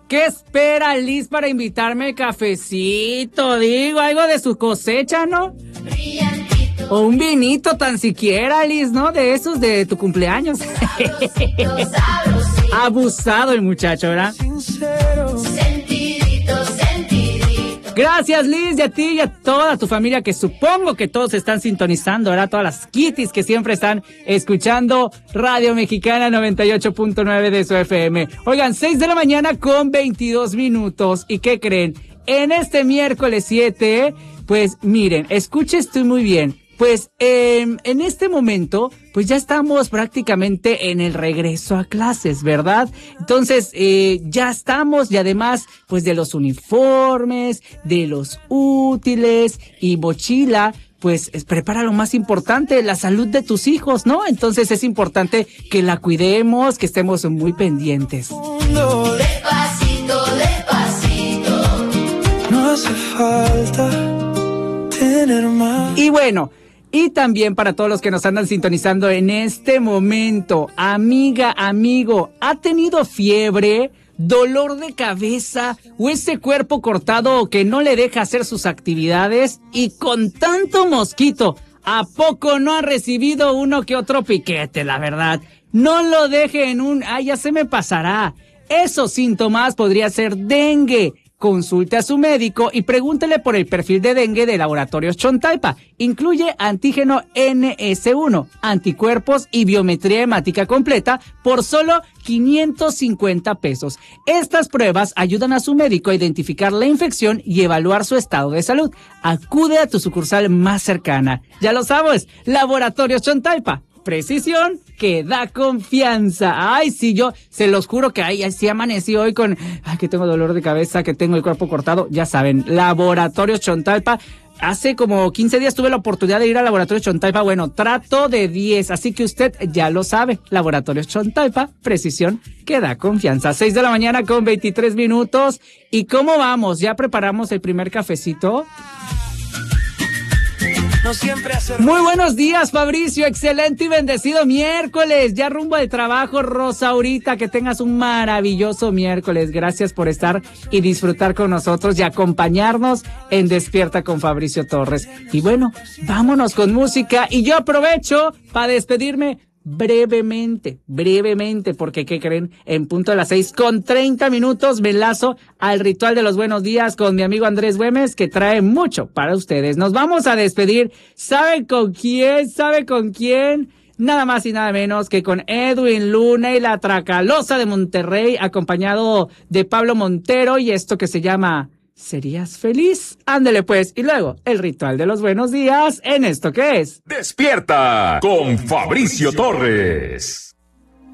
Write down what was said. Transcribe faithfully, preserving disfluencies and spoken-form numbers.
¿Qué espera Liz para invitarme cafecito? Digo, algo de su cosecha, ¿no? O un vinito tan siquiera, Liz, ¿no? De esos de tu cumpleaños. Abusado el muchacho, ¿verdad? Sentidito, sentidito. Gracias, Liz, y a ti y a toda tu familia, que supongo que todos están sintonizando, ¿verdad? Todas las kitties que siempre están escuchando Radio Mexicana noventa y ocho punto nueve de su F M. Oigan, seis de la mañana con veintidós minutos. ¿Y qué creen? En este miércoles siete, pues miren, escuche esto muy bien. Pues eh, en este momento, pues ya estamos prácticamente en el regreso a clases, ¿verdad? Entonces, eh, ya estamos, y además, pues de los uniformes, de los útiles y mochila, pues prepara lo más importante, la salud de tus hijos, ¿no? Entonces es importante que la cuidemos, que estemos muy pendientes. Despacito, despacito. No hace falta tener más. Y bueno, y también para todos los que nos andan sintonizando en este momento, amiga, amigo, ¿ha tenido fiebre, dolor de cabeza o ese cuerpo cortado que no le deja hacer sus actividades? Y con tanto mosquito, ¿a poco no ha recibido uno que otro piquete, la verdad? No lo deje en un, ay, ya se me pasará. Esos síntomas podría ser dengue. Consulte a su médico y pregúntele por el perfil de dengue de Laboratorios Chontaipa. Incluye antígeno N S uno, anticuerpos y biometría hemática completa por solo quinientos cincuenta pesos. Estas pruebas ayudan a su médico a identificar la infección y evaluar su estado de salud. Acude a tu sucursal más cercana. Ya lo sabes, Laboratorios Chontaipa. Precisión que da confianza. Ay, sí, yo se los juro que ay, sí amanecí hoy con, ay, que tengo dolor de cabeza, que tengo el cuerpo cortado. Ya saben, Laboratorios Chontaipa. Hace como quince días tuve la oportunidad de ir al Laboratorios Chontaipa. Bueno, trato de diez, así que usted ya lo sabe. Laboratorios Chontaipa, precisión que da confianza. seis de la mañana con veintitrés minutos. ¿Y cómo vamos? ¿Ya preparamos el primer cafecito? No siempre hace... Muy buenos días, Fabricio. Excelente y bendecido miércoles. Ya rumbo al trabajo, Rosaurita. Que tengas un maravilloso miércoles. Gracias por estar y disfrutar con nosotros y acompañarnos en Despierta con Fabricio Torres. Y bueno, vámonos con música. Y yo aprovecho para despedirme brevemente, brevemente, porque ¿qué creen? En punto de las seis con treinta minutos me enlazo al ritual de los buenos días con mi amigo Andrés Güemes, que trae mucho para ustedes. Nos vamos a despedir. ¿Saben con quién? ¿Sabe con quién? Nada más y nada menos que con Edwin Luna y la Tracalosa de Monterrey, acompañado de Pablo Montero, y esto que se llama ¿Serías feliz? Ándele pues, y luego el ritual de los buenos días en esto que es Despierta con Fabricio Torres.